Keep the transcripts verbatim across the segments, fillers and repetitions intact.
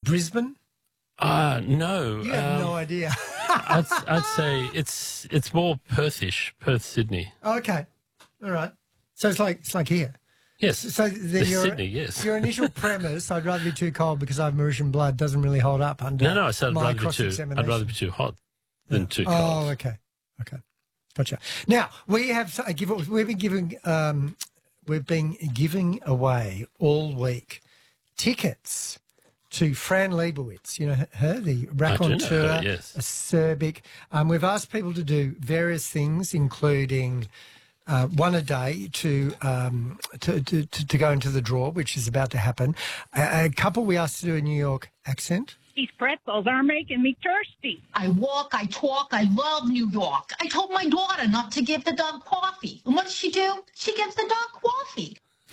Brisbane? Uh, no. You have um, no idea. I'd, I'd say it's it's more Perthish, Perth, Sydney. Okay. All right. So it's like it's like here. Yes. So then It's your, Sydney, yes. your initial premise, I'd rather be too cold because I have Mauritian blood, doesn't really hold up under No, no, I said I'd my rather, be too, cross-examination. I'd rather be too hot than too Oh, cold. okay. Okay. Gotcha. Now, we have a give, we've been giving um, we've been giving away all week tickets to Fran Lebowitz. You know her, the raconteur, her, yes. acerbic. Um, we've asked people to do various things, including uh, one a day to, um, to, to to to go into the draw, which is about to happen. A, a couple we asked to do a New York accent. These pretzels are making me thirsty. I walk, I talk, I love New York. I told my daughter not to give the dog coffee. And what does she do? She gives the dog coffee.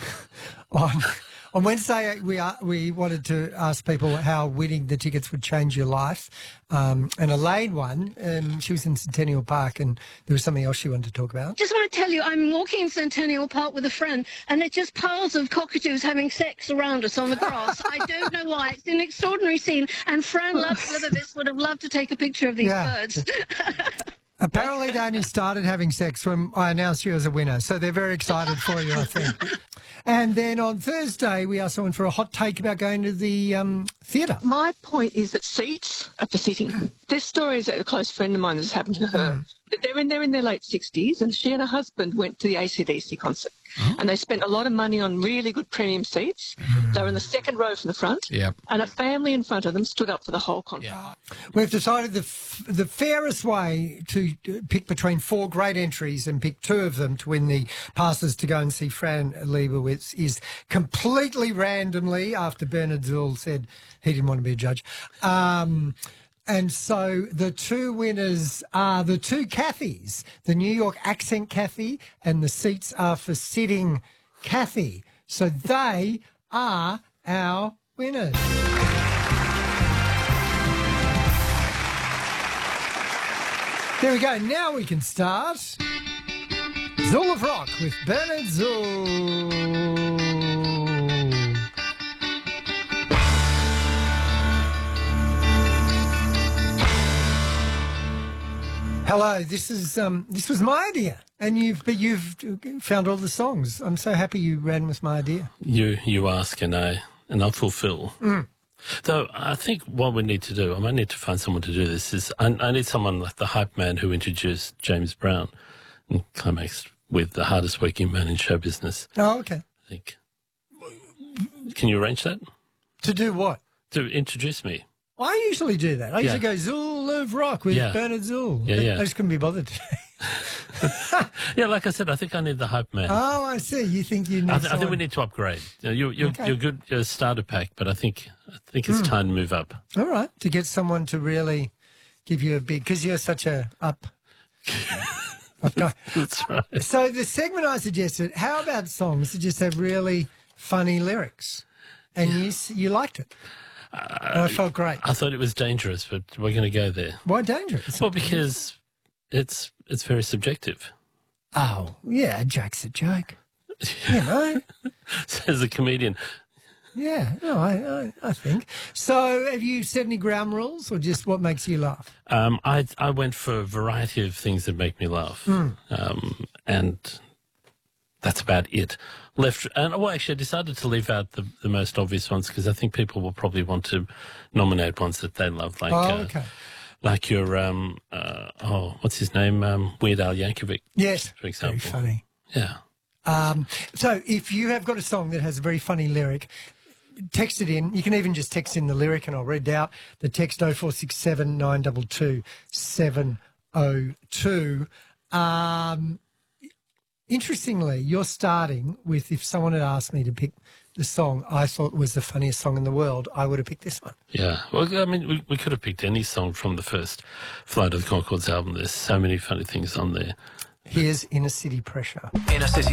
On, on Wednesday, we are, we wanted to ask people how winning the tickets would change your life. Um, and Elaine won. Um, she was in Centennial Park, and there was something else she wanted to talk about. Just want to tell you, I'm walking in Centennial Park with a friend, and there's just piles of cockatoos having sex around us on the grass. I don't know why. It's an extraordinary scene, and Fran Lebowitz would have loved to take a picture of these Yeah. birds. Apparently, they only started having sex when I announced you as a winner, so they're very excited for you, I think. And then on Thursday, we asked someone for a hot take about going to the um, theatre. My point is that seats are for sitting. This story is that a close friend of mine has happened to her. They're in, they're in their late sixties, and she and her husband went to the A C D C concert. Oh. And they spent a lot of money on really good premium seats. Mm. They were in the second row from the front. Yep. And a family in front of them stood up for the whole concert. Yeah. We've decided the f the fairest way to pick between four great entries and pick two of them to win the passes to go and see Fran Lebowitz is completely randomly, after Bernard Zool said he didn't want to be a judge. Um, and so the two winners are the two Kathys, the New York accent Kathy, and the seats are for sitting Kathy. So they are our winners. There we go. Now we can start Zool of Rock with Bernard Zool. Hello, this is um, this was my idea, and you've but you've found all the songs. I'm so happy you ran with my idea. You you ask and I and I'll fulfil. Mm. Though I think what we need to do, I might need to find someone to do this. Is I, I need someone like the hype man who introduced James Brown and climaxed with the hardest working man in show business. Oh, okay. I think. Can you arrange that? To do what? To introduce me. I usually do that. I Yeah. usually go Zool of Rock with Yeah. Bernard Zool. Yeah, yeah. I just couldn't be bothered today. Yeah, like I said, I think I need the hype man. Oh, I see. You think you need I, th I think we someone- need to upgrade. You know, you're you're, Okay. you're good, you're a starter pack, but I think I think it's Mm. time to move up. All right, to get someone to really give you a big, because you're such a up. up guy. That's right. So the segment I suggested, how about songs that just have really funny lyrics, and you s- you liked it, and I felt great. I thought it was dangerous, but we're going to go there. Why dangerous? Well, because it's it's very subjective. Oh yeah, a joke's a joke. You know. Says a comedian. Yeah, no, I, I I think so. Have you set any ground rules, or just what makes you laugh? Um, I I went for a variety of things that make me laugh, Mm. um, and that's about it. Left and well, actually, I decided to leave out the, the most obvious ones because I think people will probably want to nominate ones that they love, like oh, uh, okay. like your um uh, oh what's his name um, Weird Al Yankovic, Yes, for example. very funny. Yeah. Um, so if you have got a song that has a very funny lyric, text it in. You can even just text in the lyric and I'll read it out. The text oh four six seven, nine two two, seven oh two. Um, interestingly, you're starting with, if someone had asked me to pick the song I thought was the funniest song in the world, I would have picked this one. Yeah. Well, I mean, we, we could have picked any song from the first Flight of the Conchords album. There's so many funny things on there. Here's Inner City Pressure. Inner City